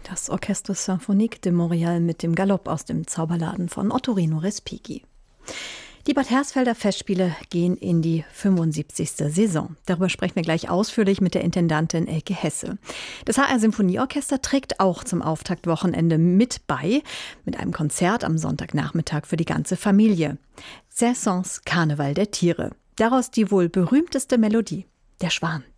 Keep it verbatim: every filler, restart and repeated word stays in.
Das Orchestre Symphonique de Montréal mit dem Galopp aus dem Zauberladen von Ottorino Respighi. Die Bad Hersfelder Festspiele gehen in die fünfundsiebzigste Saison. Darüber sprechen wir gleich ausführlich mit der Intendantin Elke Hesse. Das H R Symphonieorchester trägt auch zum Auftaktwochenende mit bei, mit einem Konzert am Sonntagnachmittag für die ganze Familie. Saint-Saëns Karneval der Tiere. Daraus die wohl berühmteste Melodie, der Schwan.